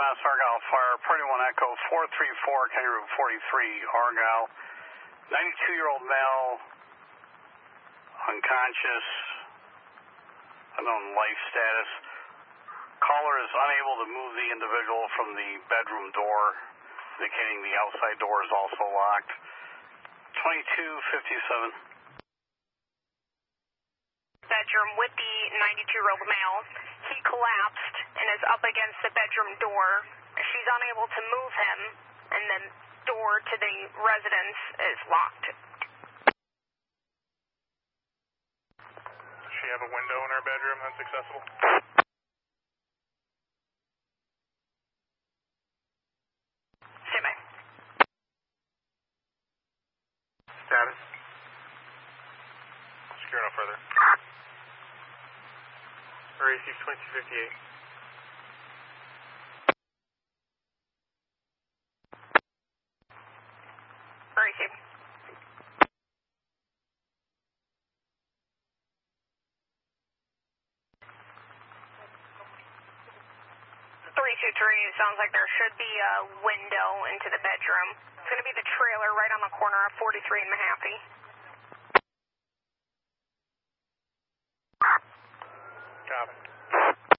Mass Argyle Fire, Party 1 Echo 434, County Route 43, Argyle. 92-year-old male, unconscious, unknown life status. Caller is unable to move the individual from the bedroom door, indicating the outside door is also locked. 2257. Bedroom with the 92-year-old male. He collapsed and is up against the bedroom door. She's unable to move him, and the door to the residence is locked. Does she have a window in her bedroom that's accessible? Stand by. Status? Secure no further. RAC 2258. RAC. 323, it sounds like there should be a window into the bedroom. It's going to be the trailer right on the corner of 43 and Mahaffey. Copy.